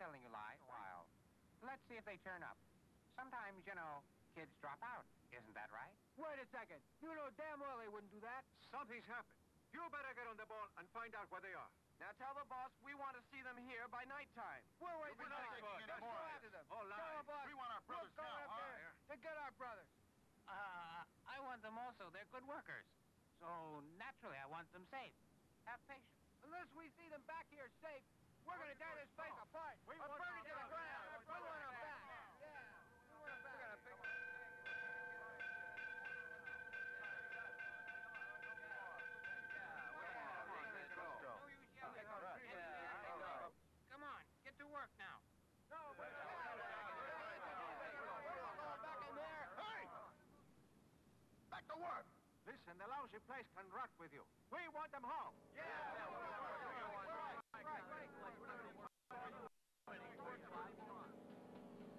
telling you lies. While. Let's see if they turn up. Sometimes, you know, kids drop out. Isn't that right? Wait a second. You know damn well they wouldn't do that. Something's happened. You better get on the ball and find out where they are. Now tell the boss we want to see them here by nighttime. We're waiting We're not taking any Let's go more. after them. Oh, lie. Tell the boss. We want our brothers We're going now, up huh? there to get our brothers. I want them also. They're good workers. So, naturally, I want them safe. Have patience. Unless we see them back here safe, we're going to tear this place apart. We Or want burn our it to the brothers. ground. We want them back. Yeah. We want them back. We're going to pick Come on, get to work now. No, we're back in there. Hey! Back to work! Listen, the lousy place can rot with you. We want them home. Yeah.